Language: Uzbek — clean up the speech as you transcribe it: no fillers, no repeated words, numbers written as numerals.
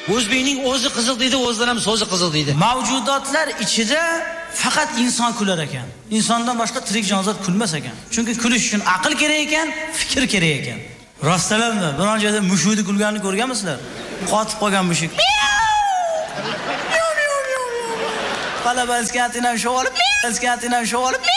O'zbekning o'zi qiziq deydi, o'zidan ham so'zi qiziq deydi. Mavjudotlar ichida faqat inson kular ekan. Insondan boshqa tirik jonzot kulmas ekan. Chunki kulish uchun aql kerak ekan, fikr kerak ekan. Rostlanmi? Biron joyda mushukni kulganini ko'rganmisizlar? Qotib qolgan mushuk. Palabaskatidan sho'g'ilib,